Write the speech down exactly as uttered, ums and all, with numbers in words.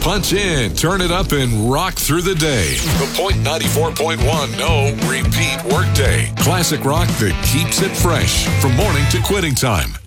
Punch in, turn it up, and rock through the day. The Point ninety-four point one No Repeat Workday. Classic rock that keeps it fresh from morning to quitting time.